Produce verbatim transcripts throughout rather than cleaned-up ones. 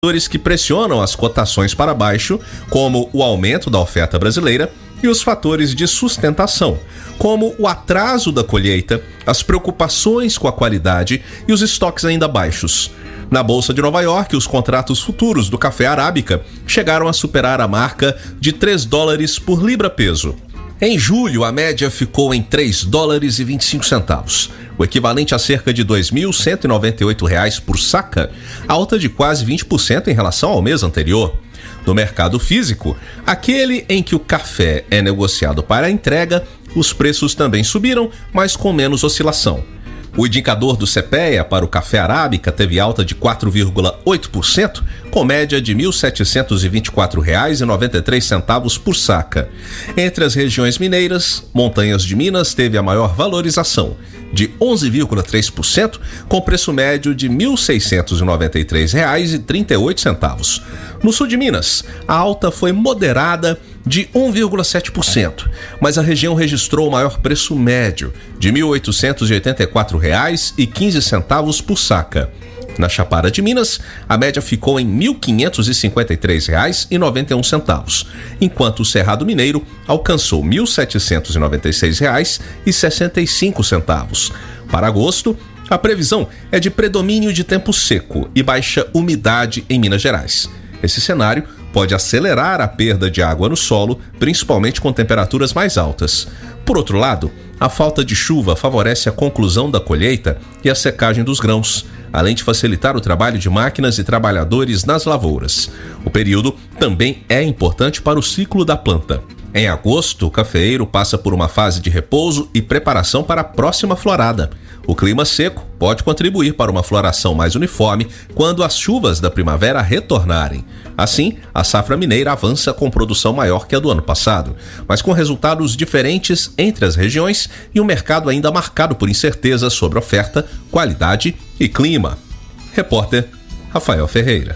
fatores que pressionam as cotações para baixo, como o aumento da oferta brasileira, e os fatores de sustentação, como o atraso da colheita, as preocupações com a qualidade e os estoques ainda baixos. Na Bolsa de Nova York, os contratos futuros do café arábica chegaram a superar a marca de três dólares por libra-peso. Em julho, a média ficou em três dólares e vinte e cinco centavos, o equivalente a cerca de dois mil cento e noventa e oito reais por saca, alta de quase vinte por cento em relação ao mês anterior. No mercado físico, aquele em que o café é negociado para a entrega, os preços também subiram, mas com menos oscilação. O indicador do CEPEA para o café arábica teve alta de quatro vírgula oito por cento, com média de mil setecentos e vinte e quatro reais e noventa e três centavos por saca. Entre as regiões mineiras, Montanhas de Minas teve a maior valorização, de onze vírgula três por cento, com preço médio de mil seiscentos e noventa e três reais e trinta e oito centavos. No sul de Minas, a alta foi moderada de um vírgula sete por cento, mas a região registrou o maior preço médio, de mil oitocentos e oitenta e quatro reais e quinze centavos por saca. Na Chapada de Minas, a média ficou em mil quinhentos e cinquenta e três reais e noventa e um centavos, enquanto o Cerrado Mineiro alcançou mil setecentos e noventa e seis reais e sessenta e cinco centavos. Para agosto, a previsão é de predomínio de tempo seco e baixa umidade em Minas Gerais. Esse cenário pode acelerar a perda de água no solo, principalmente com temperaturas mais altas. Por outro lado, a falta de chuva favorece a conclusão da colheita e a secagem dos grãos, além de facilitar o trabalho de máquinas e trabalhadores nas lavouras. O período também é importante para o ciclo da planta. Em agosto, o cafeeiro passa por uma fase de repouso e preparação para a próxima florada. O clima seco pode contribuir para uma floração mais uniforme quando as chuvas da primavera retornarem. Assim, a safra mineira avança com produção maior que a do ano passado, mas com resultados diferentes entre as regiões e um mercado ainda marcado por incertezas sobre oferta, qualidade e clima. Repórter Rafael Ferreira.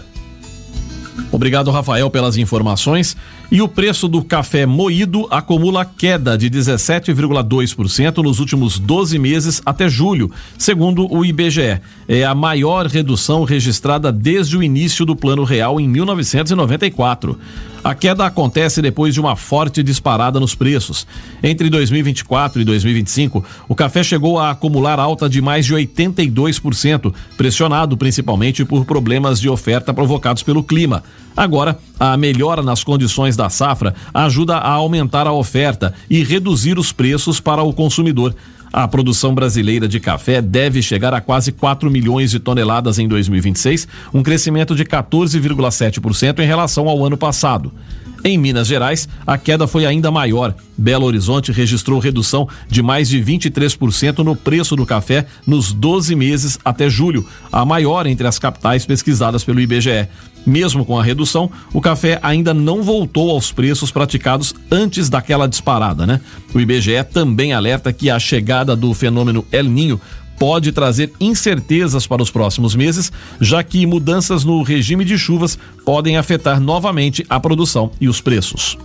Obrigado, Rafael, pelas informações. E o preço do café moído acumula queda de dezessete vírgula dois por cento nos últimos doze meses até julho, segundo o I B G E. É a maior redução registrada desde o início do Plano Real em mil novecentos e noventa e quatro. A queda acontece depois de uma forte disparada nos preços. Entre dois mil e vinte e quatro e dois mil e vinte e cinco, o café chegou a acumular alta de mais de oitenta e dois por cento, pressionado principalmente por problemas de oferta provocados pelo clima. Agora, a melhora nas condições da safra ajuda a aumentar a oferta e reduzir os preços para o consumidor. A produção brasileira de café deve chegar a quase quatro milhões de toneladas em dois mil e vinte e seis, um crescimento de quatorze vírgula sete por cento em relação ao ano passado. Em Minas Gerais, a queda foi ainda maior. Belo Horizonte registrou redução de mais de vinte e três por cento no preço do café nos doze meses até julho, a maior entre as capitais pesquisadas pelo I B G E. Mesmo com a redução, o café ainda não voltou aos preços praticados antes daquela disparada, né? O I B G E também alerta que a chegada do fenômeno El Niño pode trazer incertezas para os próximos meses, já que mudanças no regime de chuvas podem afetar novamente a produção e os preços.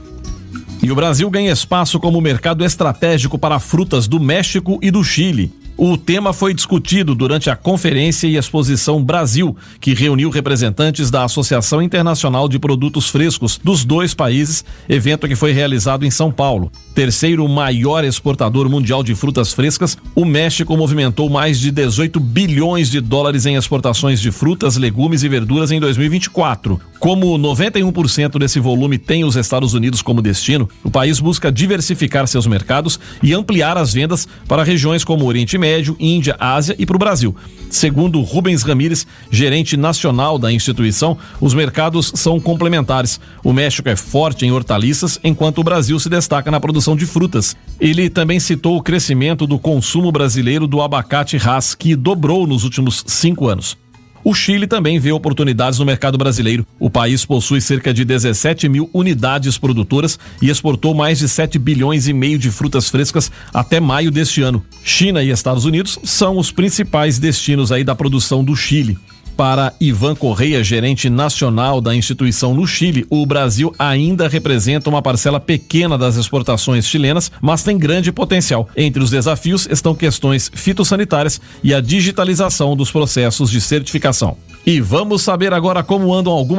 E o Brasil ganha espaço como mercado estratégico para frutas do México e do Chile. O tema foi discutido durante a Conferência e Exposição Brasil, que reuniu representantes da Associação Internacional de Produtos Frescos dos dois países, evento que foi realizado em São Paulo. Terceiro maior exportador mundial de frutas frescas, o México movimentou mais de dezoito bilhões de dólares em exportações de frutas, legumes e verduras em dois mil e vinte e quatro. Como noventa e um por cento desse volume tem os Estados Unidos como destino, o país busca diversificar seus mercados e ampliar as vendas para regiões como Oriente Médio, Índia, Ásia e para o Brasil. Segundo Rubens Ramírez, gerente nacional da instituição, os mercados são complementares. O México é forte em hortaliças, enquanto o Brasil se destaca na produção de frutas. Ele também citou o crescimento do consumo brasileiro do abacate Hass, que dobrou nos últimos cinco anos. O Chile também vê oportunidades no mercado brasileiro. O país possui cerca de dezessete mil unidades produtoras e exportou mais de sete bilhões e meio de frutas frescas até maio deste ano. China e Estados Unidos são os principais destinos aí da produção do Chile. Para Ivan Correia, gerente nacional da instituição no Chile, o Brasil ainda representa uma parcela pequena das exportações chilenas, mas tem grande potencial. Entre os desafios estão questões fitossanitárias e a digitalização dos processos de certificação. E vamos saber agora como andam algumas